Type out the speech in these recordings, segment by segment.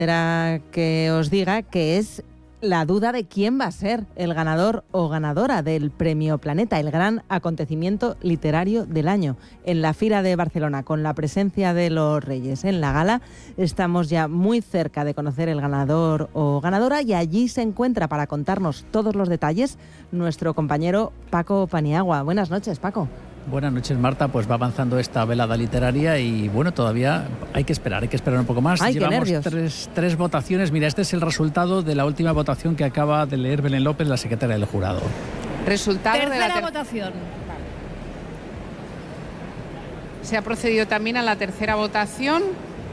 Era que os diga que es la duda de quién va a ser el ganador o ganadora del Premio Planeta, el gran acontecimiento literario del año. En la Fira de Barcelona, con la presencia de los Reyes en la gala, estamos ya muy cerca de conocer el ganador o ganadora, y allí se encuentra para contarnos todos los detalles nuestro compañero Paco Paniagua. Buenas noches, Paco. Buenas noches, Marta. Pues va avanzando esta velada literaria y bueno, todavía hay que esperar un poco más. ¡Ay, Llevamos qué nervios! tres votaciones. Mira, este es el resultado de la última votación que acaba de leer Belén López, la secretaria del jurado. Resultado Tercera de la votación. Se ha procedido también a la tercera votación.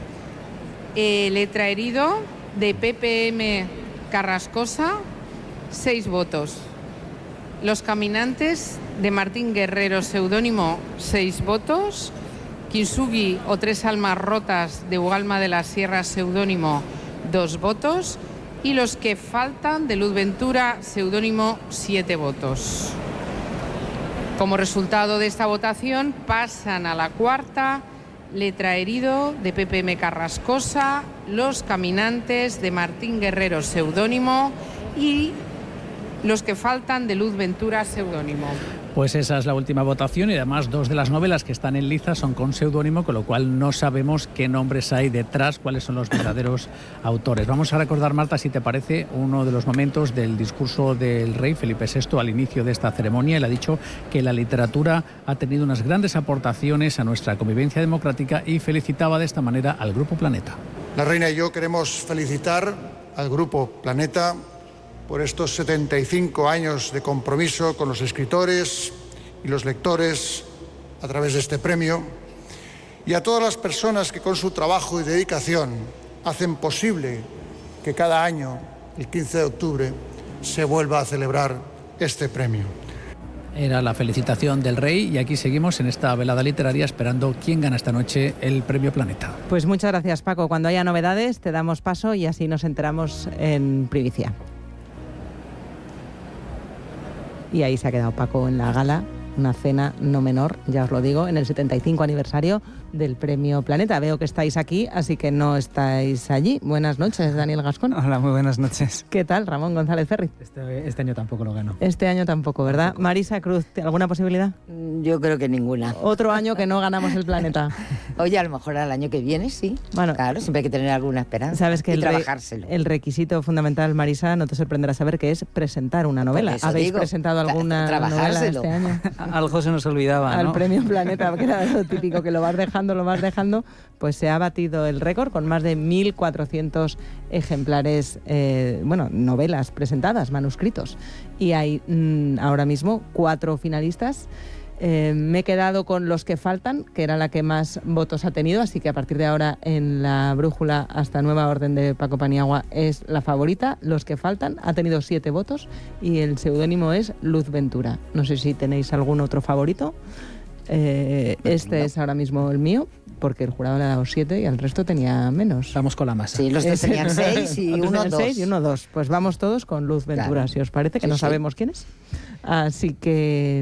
Letra herido de PPM Carrascosa, 6 votos. Los caminantes de Martín Guerrero, seudónimo, 6 votos. Kintsugi o Tres almas rotas de Ugalma de la Sierra, seudónimo, 2 votos. Y los que faltan de Luz Ventura, seudónimo, 7 votos. Como resultado de esta votación pasan a la cuarta. Letra herido de PPM Carrascosa, Los caminantes de Martín Guerrero, seudónimo, y los que faltan de Luz Ventura, seudónimo. Pues esa es la última votación y además 2 de las novelas que están en liza son con seudónimo, con lo cual no sabemos qué nombres hay detrás, cuáles son los verdaderos autores. Vamos a recordar, Marta, si te parece, uno de los momentos del discurso del rey Felipe VI al inicio de esta ceremonia. Él ha dicho que la literatura ha tenido unas grandes aportaciones a nuestra convivencia democrática y felicitaba de esta manera al Grupo Planeta. La reina y yo queremos felicitar al Grupo Planeta por estos 75 años de compromiso con los escritores y los lectores a través de este premio, y a todas las personas que con su trabajo y dedicación hacen posible que cada año, el 15 de octubre, se vuelva a celebrar este premio. Era la felicitación del rey y aquí seguimos en esta velada literaria esperando quién gana esta noche el Premio Planeta. Pues muchas gracias, Paco. Cuando haya novedades te damos paso y así nos enteramos en primicia. Y ahí se ha quedado Paco en la gala, una cena no menor, ya os lo digo, en el 75 aniversario del Premio Planeta. Veo que estáis aquí, así que no estáis allí. Buenas noches, Daniel Gascón. Hola, muy buenas noches. ¿Qué tal, Ramón González Ferri? Este año tampoco lo gano. Este año tampoco, ¿verdad? Tampoco. Marisa Cruz, ¿alguna posibilidad? Yo creo que ninguna. Otro año que no ganamos el planeta. Oye, a lo mejor al año que viene sí. Bueno, claro, siempre hay que tener alguna esperanza. Sabes que trabajárselo. El requisito fundamental, Marisa, no te sorprenderá saber que es presentar una novela. ¿Habéis presentado alguna novela este año? Algo se nos olvidaba, ¿no? Al Premio Planeta, que era lo típico, que lo vas dejando, pues se ha batido el récord con más de 1.400 ejemplares, novelas presentadas, manuscritos. Y hay ahora mismo 4 finalistas. Me he quedado con Los que faltan, que era la que más votos ha tenido, así que a partir de ahora en la brújula hasta nueva orden de Paco Paniagua es la favorita. Los que faltan ha tenido 7 votos y el seudónimo es Luz Ventura. No sé si tenéis algún otro favorito. Este es ahora mismo el mío, porque el jurado le ha dado 7 y al resto tenía menos. Vamos con la masa. Sí, los dos tenían 6 y uno 2. 6 y uno 2. Pues vamos todos con Luz Ventura, claro. Si os parece, que sí, no sabemos quién es. Así que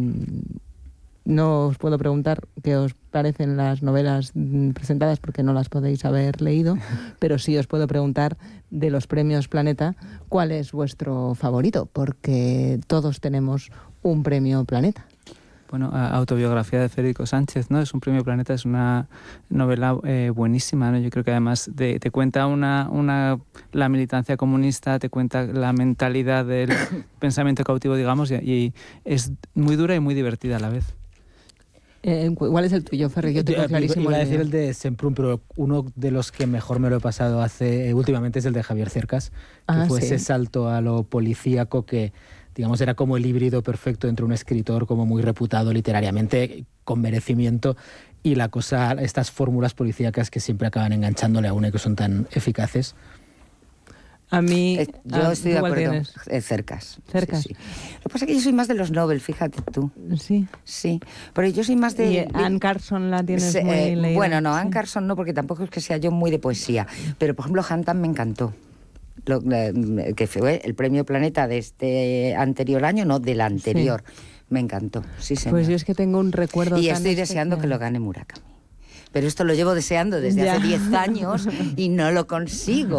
no os puedo preguntar qué os parecen las novelas presentadas porque no las podéis haber leído, pero sí os puedo preguntar de los premios Planeta cuál es vuestro favorito, porque todos tenemos un premio Planeta. Bueno, Autobiografía de Federico Sánchez, ¿no? Es un premio Planeta, es una novela buenísima, ¿no? Yo creo que además te cuenta la militancia comunista, te cuenta la mentalidad del pensamiento cautivo, digamos, y es muy dura y muy divertida a la vez. ¿Cuál es el tuyo, Ferri? Yo tengo clarísimo. Iba a decir el de Semprún, pero uno de los que mejor me lo he pasado últimamente es el de Javier Cercas, que fue ese salto a lo policíaco que, digamos, era como el híbrido perfecto entre un escritor como muy reputado literariamente, con merecimiento, y la cosa, estas fórmulas policíacas que siempre acaban enganchándole a una y que son tan eficaces. A mí... yo estoy de acuerdo. Cercas. Cercas. Sí. Lo que pasa es que yo soy más de los Nobel, fíjate tú. Sí. Sí. Pero yo soy más de... ¿Y Anne Carson la tienes muy leída? Bueno, no, Anne Carson no, porque tampoco es que sea yo muy de poesía. Pero, por ejemplo, Hantan me encantó. Que fue el Premio Planeta de este anterior año, no, del anterior. Sí. Me encantó, sí, señor. Pues yo es que tengo un recuerdo y tan estoy deseando especial. que lo gane Murakami. pero esto lo llevo deseando desde hace 10 años y no lo consigo.